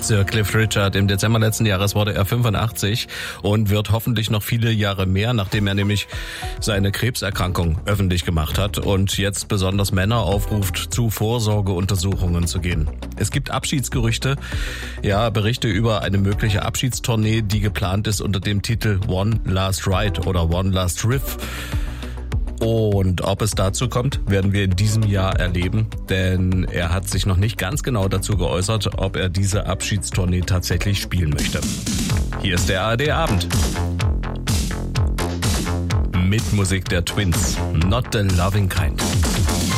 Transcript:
Sir Cliff Richard. Im Dezember letzten Jahres wurde er 85 und wird hoffentlich noch viele Jahre mehr, nachdem er nämlich seine Krebserkrankung öffentlich gemacht hat und jetzt besonders Männer aufruft, zu Vorsorgeuntersuchungen zu gehen. Es gibt Abschiedsgerüchte, Berichte über eine mögliche Abschiedstournee, die geplant ist unter dem Titel One Last Ride oder One Last Riff. Und ob es dazu kommt, werden wir in diesem Jahr erleben, denn er hat sich noch nicht ganz genau dazu geäußert, ob er diese Abschiedstournee tatsächlich spielen möchte. Hier ist der ARD Abend. Mit Musik der Twins, Not the Loving Kind.